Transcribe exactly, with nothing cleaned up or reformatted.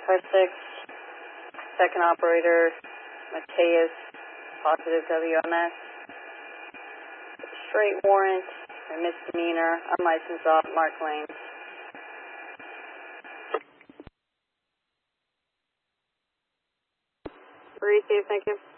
five six, second operator, Mateus, positive W M S. Straight warrant, or misdemeanor, unlicensed off Mark Lane. Received, thank you.